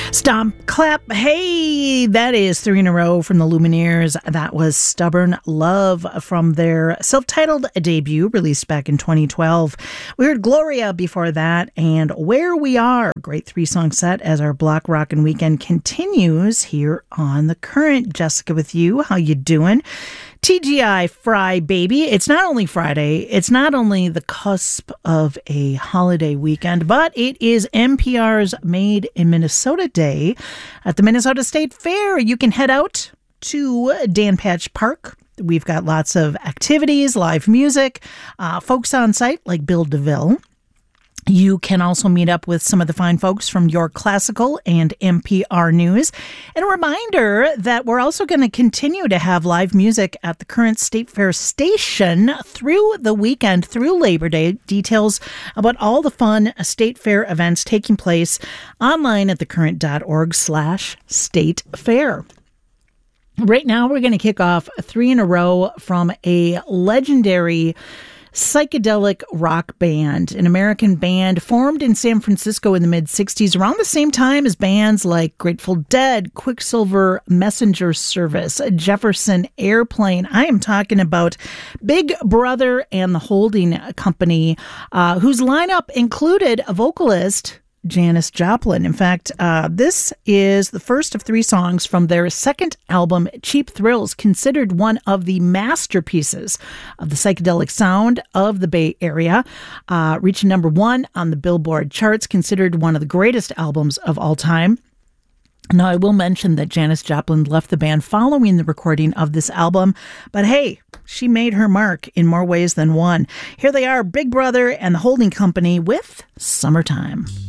Stomp, clap, hey, that is 3 in a row from the Lumineers. That was Stubborn Love from their self-titled debut released back in 2012. We heard Gloria before that and Where We Are. Great 3-song set as our Block Rockin' Weekend continues here on The Current. Jessica with you. How you doing? TGI Fry, baby. It's not only Friday, it's not only the cusp of a holiday weekend, but it is NPR's Made in Minnesota Day at the Minnesota State Fair. You can head out to Dan Patch Park. We've got lots of activities, live music, folks on site like Bill DeVille. You can also meet up with some of the fine folks from York Classical and NPR News. And a reminder that we're also going to continue to have live music at the Current State Fair station through the weekend, through Labor Day. Details about all the fun State Fair events taking place online at thecurrent.org/State Fair. Right now, we're going to kick off 3 in a row from a legendary psychedelic rock band, an American band formed in San Francisco in the mid-'60s, around the same time as bands like Grateful Dead, Quicksilver Messenger Service, Jefferson Airplane. I am talking about Big Brother and the Holding Company, whose lineup included a vocalist, Janis Joplin. In fact, this is the first of 3 songs from their second album, Cheap Thrills, considered one of the masterpieces of the psychedelic sound of the Bay Area, reaching number 1 on the Billboard charts, considered one of the greatest albums of all time. Now, I will mention that Janis Joplin left the band following the recording of this album, but hey, she made her mark in more ways than one. Here they are, Big Brother and the Holding Company with Summertime.